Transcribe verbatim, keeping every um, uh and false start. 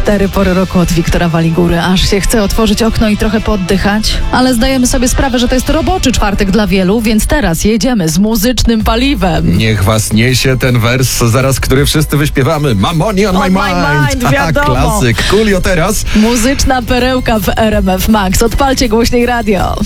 Cztery pory roku od Wiktora Waligury. Aż się chce otworzyć okno i trochę poddychać. Ale zdajemy sobie sprawę, że to jest roboczy czwartek dla wielu, więc teraz jedziemy z muzycznym paliwem. Niech was niesie ten wers, zaraz który wszyscy wyśpiewamy. Mam money on, On my my mind. mind, wiadomo. Klasyk. Coolio teraz. Muzyczna perełka w R M F Max. Odpalcie głośniej radio.